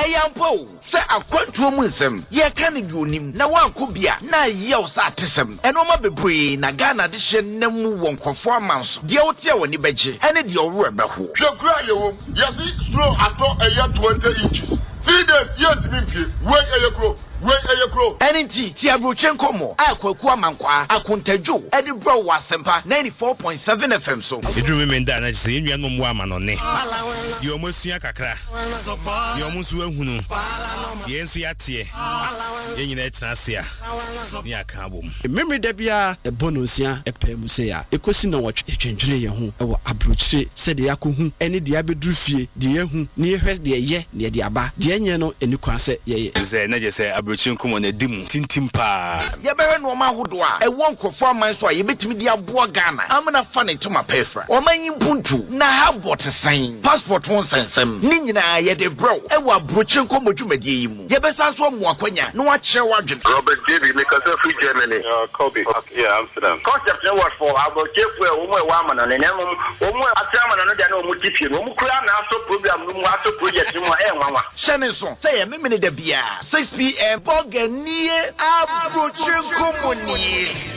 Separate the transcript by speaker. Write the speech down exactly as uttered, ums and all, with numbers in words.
Speaker 1: Eyampo, say a quantum ye can do him, na one could be a na yell satism, and Oma Bebre, Nagana addition, Nemu won't performance, the Otia when you beji, and it your rubber.
Speaker 2: Your cry, yes, slow at all a year twenty inches. Three days, yet to be wait a crow. Wait a crow.
Speaker 1: Enti Tiabrochenko mo akwaku amankwa akuntajo Edinburgh Wasempa ninety-four point seven F M so.
Speaker 3: Edru me nda na se enua no mo ama no ne. Ye omosua kakra. Ye omusu ahunu. Ye ensu yate. Ye nyina etrasia. Ni aka abom.
Speaker 4: Memory da bia e bonosia e pemu se ya. Ekosi na wotwe twendwene ye ho e wo abrochire se de yakohu ene de abedru fie de yehu ne yehwe de ye ne de aba. De enye no eni kwa se ye.
Speaker 3: Ze na je se Brochinko na dimu tintim pa
Speaker 1: ye bewe no ma hodo a e won kofo man so a ye betimi dia boa Ghana amna fa ne tuma pefra o man yimpuntu na ha bot sign passport won sensem ni nyina ye de bro e wa Brochinko modwumadie yi mu ye besa so mo akwanya no a kire wadwen
Speaker 2: Robert David because of free Germany
Speaker 5: uh Kobe okay, yeah Amsterdam
Speaker 2: concept no what for about jefu e wo mo e wa amana ne ne mo mo atrama no dia na mo tipie no mo kura na aso program no mo aso project mo e nwanwa
Speaker 1: shene so say ye memene da bia six p m Boganie Abrochinku Muni.